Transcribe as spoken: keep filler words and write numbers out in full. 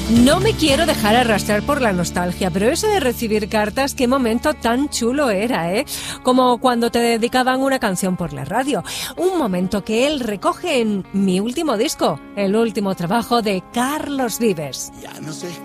No me quiero dejar arrastrar por la nostalgia, pero eso de recibir cartas, qué momento tan chulo era, ¿eh? Como cuando te dedicaban una canción por la radio. Un momento que él recoge en Mi último disco, el último trabajo de Carlos Vives. Ya no sé